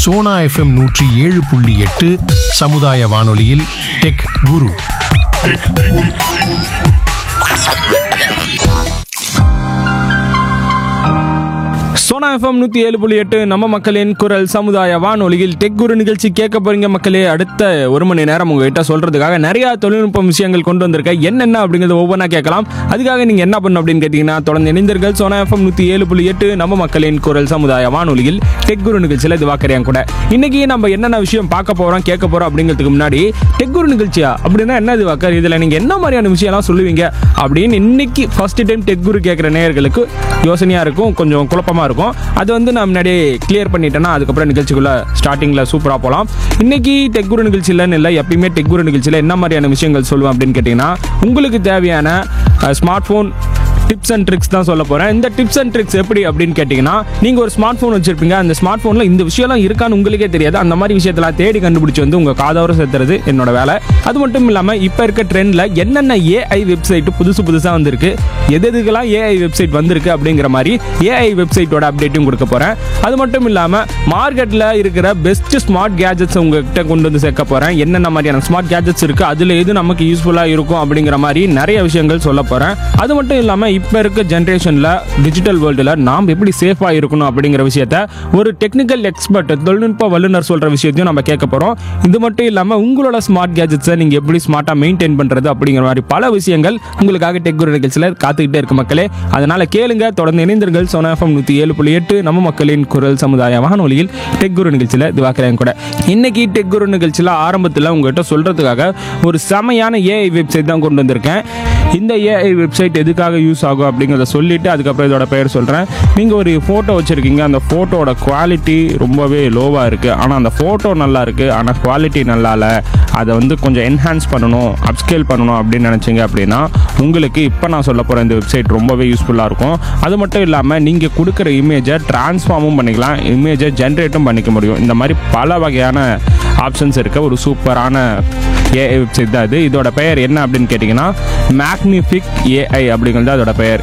Sona FM 107.8 சமுதாய வானொலியில் tech குரு. Sona FM 107.8 நம்ம மக்களின் குரல் சமுதாய வானொலியில் டெக் குரு நிகழ்ச்சி கேட்க போறீங்க மக்களே. அடுத்த ஒரு மணி நேரம் உங்ககிட்ட சொல்றதுக்காக நிறைய தொழில்நுட்ப விஷயங்கள் கொண்டு வந்திருக்கேன். என்னென்ன அப்படிங்கிறது ஒவ்வொன்றா கேட்கலாம். அதுக்காக நீங்க என்ன பண்ணணும் அப்படின்னு கேட்டீங்கன்னா, தொடர்ந்து இணைந்தீர்கள் சோனா எஃப்எம் 107.8 நம்ம மக்களின் குரல் சமுதாய வானொலியில் டெக் குரு நிகழ்ச்சியில் இது வாக்கறியான் கூட. இன்னைக்கு நம்ம என்னென்ன விஷயம் பார்க்க போறோம் கேட்க போறோம் அப்படிங்கிறதுக்கு முன்னாடி, டெக் குரு நிகழ்ச்சியா அப்படின்னா என்ன இது வாக்கர், இதுல நீங்க என்ன மாதிரியான விஷயம்லாம் சொல்லுவீங்க அப்படின்னு இன்னைக்கு ஃபர்ஸ்ட் டைம் டெக் குரு கேட்குற நேயர்களுக்கு யோசனையா இருக்கும், கொஞ்சம் குழப்பமா இருக்கும். அது வந்து நான் முன்னாடியே கிளியர் பண்ணிட்டேன்னா அதுக்கப்புறம் நிகழ்ச்சிக்குள்ள ஸ்டார்டிங்ல சூப்பரா போகலாம். இன்னைக்கு டெக் குரு நிகழ்ச்சியிலன்னு இல்லை, எப்பயுமே டெக் குரு நிகழ்ச்சியில் என்ன மாதிரியான விஷயங்கள் சொல்லுவேன் அப்படின்னு கேட்டீங்கன்னா, உங்களுக்கு தேவையான smart phone tips and tricks தான் சொல்ல போகிறேன். இந்த டிப்ஸ் அண்ட் ட்ரிக்ஸ் எப்படி அப்படின்னு கேட்டிங்கன்னா, நீங்கள் ஒரு ஸ்மார்ட் ஃபோன் வச்சுருப்பீங்க, அந்த ஸ்மார்ட் ஃபோனில் இந்த விஷயம்லாம் இருக்கான்னு உங்களுக்கே தெரியாது. அந்த மாதிரி விஷயத்தெல்லாம் தேடி கண்டுபிடிச்சி வந்து உங்கள் காதோர சேர்த்துறது என்னோட வேலை. அது மட்டும் இல்லாமல் இப்போ இருக்க ட்ரெண்டில் என்னென்ன ஏஐ வெப்சைட்டு புதுசாக வந்திருக்கு, எதுக்கெல்லாம் ஏஐ வெப்சைட் வந்திருக்கு அப்படிங்கிற மாதிரி ஏஐ வெப்சைட்டோட அப்டேட்டும் கொடுக்க போகிறேன். அது மட்டும் இல்லாமல் மார்க்கெட்டில் இருக்கிற பெஸ்ட் ஸ்மார்ட் கேஜெட்ஸ் உங்ககிட்ட கொண்டு வந்து சேர்க்க போகிறேன். என்னென்ன மாதிரியான ஸ்மார்ட் கேஜெட்ஸ் இருக்குது, அதில் எது நமக்கு யூஸ்ஃபுல்லாக இருக்கும் அப்படிங்கிற மாதிரி நிறைய விஷயங்கள் சொல்ல போகிறேன். அது மட்டும் இல்லாமல் இப்போ இருக்க ஜென்ரேஷனில் டிஜிட்டல் வேர்ல்டில் நாம் எப்படி சேஃபாக இருக்கணும் அப்படிங்கிற விஷயத்த ஒரு டெக்னிக்கல் எக்ஸ்பர்ட், தொழில்நுட்ப வல்லுநர் சொல்கிற விஷயத்தையும் நம்ம கேட்க போகிறோம். இது மட்டும் இல்லாமல் உங்களோட ஸ்மார்ட் கேஜெட்ஸை நீங்கள் எப்படி ஸ்மார்ட்டாக மெயின்டைன் பண்ணுறது அப்படிங்கிற மாதிரி பல விஷயங்கள் உங்களுக்காக டெக் குரு நிகழ்ச்சியில் காத்துக்கிட்டே இருக்கு மக்களே. அதனால் கேளுங்க, தொடர்ந்து இணைந்தீர்கள் சோனா எஃப்எம் 107.8 நம்ம மக்களின் குரல் சமுதாய வானொலியில் டெக் குரு நிகழ்ச்சியில் இது வாக்குறேன் கூட. இன்னைக்கு டெக் குரு நிகழ்ச்சியில் ஆரம்பத்தில் உங்கள்கிட்ட சொல்கிறதுக்காக ஒரு செமையான ஏஐ வெப்சைட் தான் கொண்டு வந்திருக்கேன். இந்த ஏஐ வெப்சைட் எதுக்காக யூஸ் ஆகும் அப்படிங்கிறத சொல்லிவிட்டு அதுக்கப்புறம் இதோட பெயர் சொல்கிறேன். நீங்கள் ஒரு ஃபோட்டோ வச்சுருக்கீங்க, அந்த ஃபோட்டோட குவாலிட்டி ரொம்பவே லோவாக இருக்குது, ஆனால் அந்த ஃபோட்டோ நல்லா இருக்குது, ஆனால் குவாலிட்டி நல்லா இல்லை, அதை வந்து கொஞ்சம் என்ஹான்ஸ் பண்ணணும், அப்ஸ்கேல் பண்ணணும் அப்படின்னு நினச்சிங்க அப்படின்னா உங்களுக்கு இப்போ நான் சொல்ல போகிற இந்த வெப்சைட் ரொம்பவே யூஸ்ஃபுல்லாக இருக்கும். அது மட்டும் இல்லாமல் நீங்கள் கொடுக்குற இமேஜை ட்ரான்ஸ்ஃபார்மும் பண்ணிக்கலாம், இமேஜை ஜென்ரேட்டும் பண்ணிக்க முடியும். இந்த மாதிரி பல வகையான ஆப்ஷன்ஸ் இருக்க ஒரு சூப்பரான ஏஐ வெப்சைட் தான் இது. இதோட பெயர் என்ன அப்படின்னு கேட்டிங்கன்னா, மேக்னிஃபிக் ஏஐ அப்படிங்கிறது அதோட பெயர்.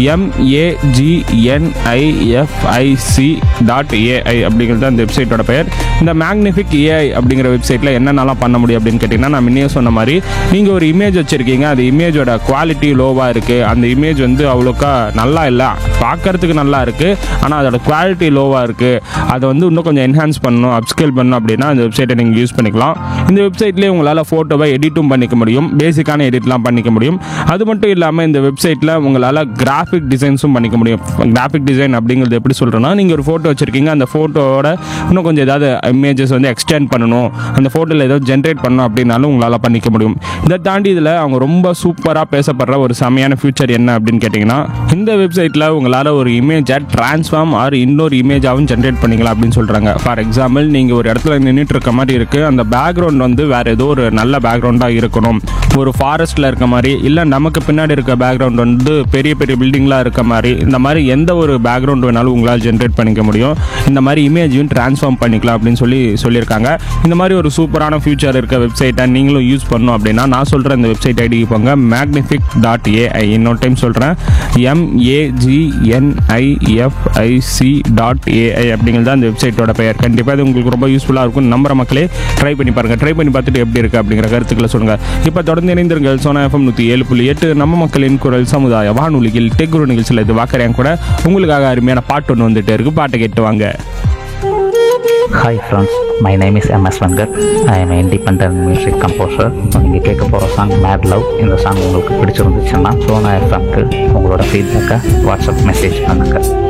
MAGNIFIC.AI அப்படிங்கிறது அந்த வெப்சைட்டோட பெயர். இந்த மேக்னிஃபிக் ஏஐ அப்படிங்கிற வெப்சைட்டில் என்னென்னலாம் பண்ண முடியும் அப்படின்னு கேட்டிங்கன்னா, நான் முன்னே சொன்ன மாதிரி நீங்கள் ஒரு இமேஜ் வச்சுருக்கீங்க, அந்த இமேஜோட குவாலிட்டி லோவாக இருக்குது, அந்த இமேஜ் வந்து அவ்வளோக்கா நல்லா இல்லை, பார்க்கறதுக்கு நல்லா இருக்குது ஆனால் அதோட குவாலிட்டி லோவாக இருக்குது, அதை வந்து இன்னும் கொஞ்சம் என்ஹான்ஸ் பண்ணணும், அப்ஸ்கேல் பண்ணணும் அப்படின்னா அந்த வெப்சைட்டை நீங்கள் யூஸ் பண்ணிக்கலாம். இந்த வெப்சைட்லேயே உங்களால் ஃபோட்டோவை எடிட்டும் பண்ணிக்க முடியும், பேசிக்கான எடிட்லாம் பண்ணிக்க முடியும். அது மட்டும் இல்லாமல் இந்த வெப்சைட்டில் உங்களால் கிராஃபிக் டிசைன்ஸும் பண்ணிக்க முடியும். கிராஃபிக் டிசைன் அப்படிங்கிறது எப்படி சொல்கிறேன்னா, நீங்கள் ஒரு ஃபோட்டோ வச்சுருக்கீங்க, அந்த ஃபோட்டோவோட இன்னும் கொஞ்சம் ஏதாவது இமேஜஸ் வந்து எக்ஸ்டெண்ட் பண்ணணும், அந்த ஃபோட்டோவில் ஏதாவது ஜென்ரேட் பண்ணணும் அப்படின்னாலும் உங்களால் பண்ணிக்க முடியும். இதை தாண்டி இதில் அவங்க ரொம்ப சூப்பராக பேசப்படுற ஒரு செமையான ஃபியூச்சர் என்ன அப்படின்னு கேட்டிங்கன்னா, இந்த வெப்சைட்டில் உங்களால் ஒரு இமேஜை ட்ரான்ஸ்ஃபார்ம் ஆர் இன்னொரு இமேஜாகவும் ஜென்ரேட் பண்ணிக்கலாம் அப்படின்னு சொல்கிறாங்க. ஃபார் எக்ஸாம்பிள், நீங்கள் ஒரு இடத்துல நின்றுட்டு இருக்க மாதிரி இருக்குது, அந்த பேக்ரவுண்ட் வந்து வேறு ஏதோ ஒரு நல்ல பேக்ரவுண்டாக இருக்கணும், ஒரு ஃபாரஸ்ட்டில் இருக்க மாதிரி, இல்லை நமக்கு பின்னாடி இருக்க பேக்ரவுண்ட் வந்து பெரிய பெரிய பில்டிங்லாம் இருக்க மாதிரி, இந்த மாதிரி எந்த ஒரு பேக்ரவுண்ட் வேணாலும் உங்களால் ஜென்ரேட் பண்ணிக்க முடியும். இந்த மாதிரி இமேஜையும் ட்ரான்ஸ்ஃபார்ம் பண்ணிக்கலாம் அப்படின்னு சொல்லியிருக்காங்க. இந்த மாதிரி ஒரு சூப்பரான ஃபியூச்சர் இருக்க வெப்சைட்டை நீங்களும் யூஸ் பண்ணணும் அப்படின்னா நான் சொல்கிற இந்த வெப்சைட் ஐடிக்கு போங்க, magnific.ai. இன்னொரு டைம் சொல்கிறேன், MAGNIFIC.ai அப்படிங்கிறது அந்த வெப்சைட்டோட பெயர். கண்டிப்பாக இது உங்களுக்கு ரொம்ப யூஸ்ஃபுல்லாக இருக்கும் நம்புற மக்களே. ட்ரை பண்ணி பாருங்கள், ட்ரை பண்ணி பார்த்துட்டு எப்படி இருக்குது அப்படிங்கிற கருத்துக்களை சொல்லுங்கள். இப்போ தொடர்ந்து இணைந்திருங்கள் சோனா எஃப்எம் 107.8 நம்ம மக்களின் குரல் சமுதாய வானொலியில் டெக் குரு நிகழ்ச்சியில் இது வாக்கறியான் கூட. உங்களுக்காக அருமையான பாட்டு ஒன்று வந்துட்டு இருக்கு, பாட்டை கேட்டு வாங்க. Hi friends, my name is MS Vangar. I am an independent music composer. நீங்கள் கேட்க போகிற சாங் மேட் லவ். இந்த சாங் உங்களுக்கு பிடிச்சிருந்துச்சுன்னா சோனா எஃப்எம்க்கு உங்களோட ஃபீட்பேக்கை வாட்ஸ்அப் மெசேஜ் பண்ணுங்கள்.